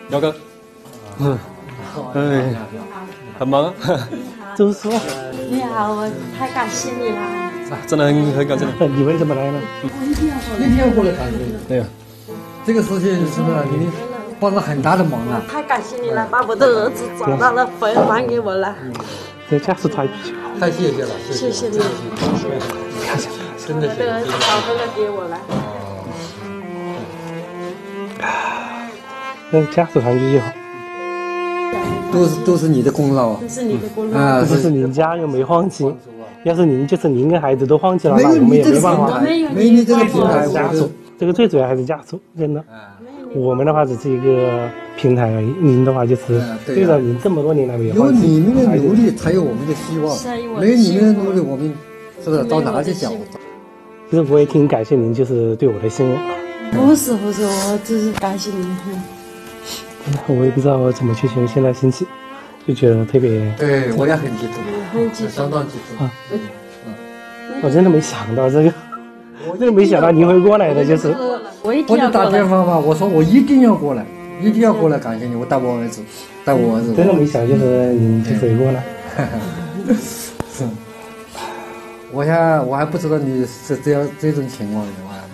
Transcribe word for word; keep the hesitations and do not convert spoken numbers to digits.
姚哥，嗯，哎，很忙啊。 周叔， 你好，我太感谢你了。 啊，真的很很感谢你。 你为什么来呢？ 那天过来感谢你。 对呀， 这个事情是不是你帮了很大的忙啊？ 太感谢你了，把我的儿子找到了，回还给我了。 这家属团聚， 太谢谢了， 谢谢你， 看下， 真的我的儿子找回了给我了。 那家属团聚就好。 都是都是你的功劳这是你的功劳。 啊！ 这是您家又没放弃，要是您就是您跟孩子都放弃了， 没那我们有你这个也没办法。 平台，没有你这个平台， 家属，这个最主要还是家属，真的。我们的话只是一个平台而已，您的话就是对着您这么多年来没有有放弃。 你们的努力才有我们的希望，没有你们的努力，我们是不是到哪去讲？ 其实我也挺感谢您，就是对我的信任。 不是不是，我只是感谢你。 我也不知道我怎么去形容现在心情，就觉得特别。 对，我也很激动， 很激动， 相当激动啊！我真的没想到这个，我真的没想到您会过来的，就是。 我一我就打定要过来。 电话嘛，我说我一定要过来，一定要过来感谢你，我带我儿子，带我儿子。 真的没想到就是您就会过来。 是，我还我还不知道你是这样这种情况的，